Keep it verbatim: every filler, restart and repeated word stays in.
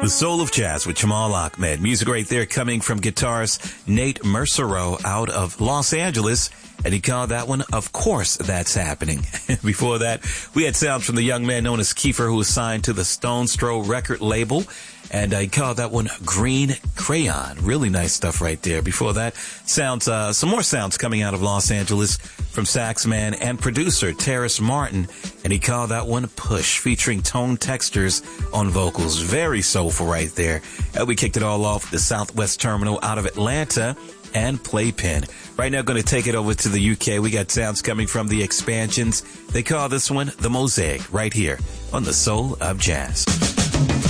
The Soul of Jazz with Jamal Ahmed. Music right there coming from guitarist Nate Mercereau out of Los Angeles. And he called that one, Of Course That's Happening. Before that, we had sounds from the young man known as Kiefer, who was signed to the Stones Throw record label. And I called that one Green Crayon. Really nice stuff right there. Before that, sounds, uh, some more sounds coming out of Los Angeles from sax man and producer Terrace Martin. And he called that one Push, featuring Tone Textures on vocals. Very soulful right there. And we kicked it all off at the Southwest Terminal out of Atlanta and Playpen. Right now, going to take it over to the U K. We got sounds coming from the Expansions. They call this one The Mosaic right here on The Soul of Jazz.